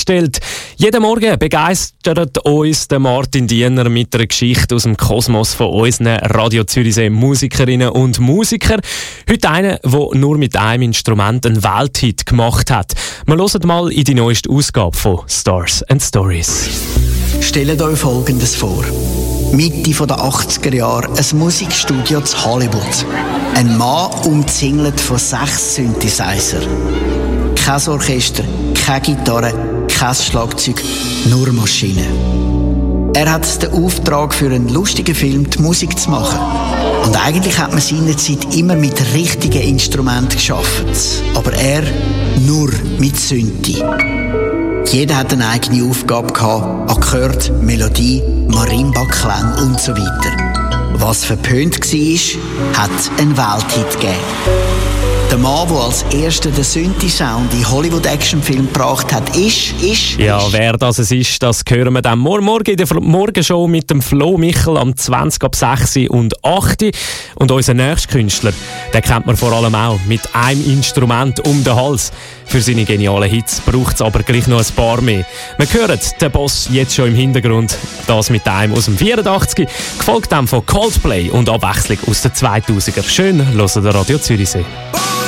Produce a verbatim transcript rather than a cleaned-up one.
vorgestellt. Jeden Morgen begeistert uns der Martin Diener mit einer Geschichte aus dem Kosmos von unseren Radio Zürichsee Musikerinnen und Musiker. Heute einer, der nur mit einem Instrument einen Welthit gemacht hat. Wir hören mal in die neueste Ausgabe von Stars and Stories. Stellt euch Folgendes vor. Mitte der achtziger Jahre, ein Musikstudio zu Hollywood. Ein Mann umzingelt von sechs Synthesizer. Kein Orchester, keine Gitarre, kein Schlagzeug, nur Maschinen. Er hat den Auftrag für einen lustigen Film, die Musik zu machen. Und eigentlich hat man seinerzeit immer mit richtigen Instrumenten gearbeitet. Aber er nur mit Synthi. Jeder hat eine eigene Aufgabe gehabt, Akkord, Melodie, Marimba-Klang und so weiter. Was verpönt war, hat einen Welthit gegeben. Der Mann, der als erster den Synthi-Sound in Hollywood-Action-Film gebracht hat, ist, ist, Ja, ist... wer das es ist, das hören wir dann morgen in der Morgenshow mit dem Flo Michel am zwanzig ab sechs und acht. Und unser nächster Künstler, den kennt man vor allem auch mit einem Instrument um den Hals. Für seine genialen Hits braucht es aber gleich noch ein paar mehr. Wir hören den Boss jetzt schon im Hintergrund. Das mit einem aus dem vierundachtzig, gefolgt dann von Coldplay und Abwechslung aus den zweitausender. Schön, hören der Radio Zürichsee.